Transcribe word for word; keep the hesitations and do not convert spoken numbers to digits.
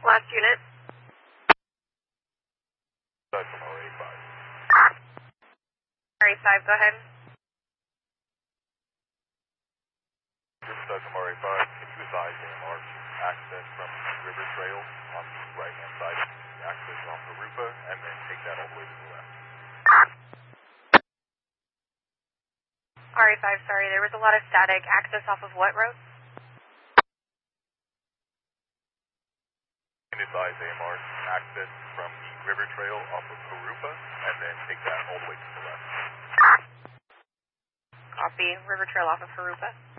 Last unit. That's from R A five. R A five, go ahead. This is Doug from R A five. Can you advise A M R to access from the river trail on the right-hand side, access off Harupa, and then take that all the way to the left? R A five, sorry, there was a lot of static. Access off of what road? Can you advise A M R to access from the river trail off of Harupa, and then take that all the way to the left? Copy. River trail off of Harupa.